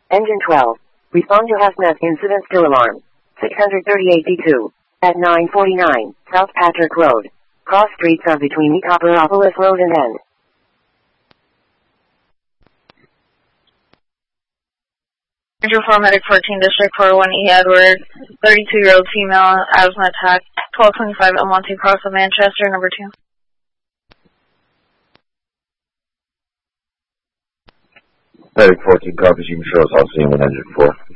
Engine 12. Respond to hazmat incident still alarm. 638D2. At 949, South Patrick Road. Cross streets are between Copperopolis Road and N. Ranger 4 Medic 14 District 41E Edward, 32-year-old female, asthma attack, 1225 Elmonte Cross of Manchester, number 2. Medic 14 copies, you can show us on scene with Engine 4.